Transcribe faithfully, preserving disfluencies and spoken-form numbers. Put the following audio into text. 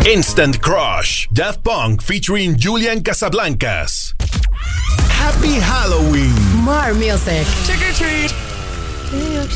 Instant Crush. Daft Punk featuring Julian Casablancas. Happy Halloween. More music. Trick or treat.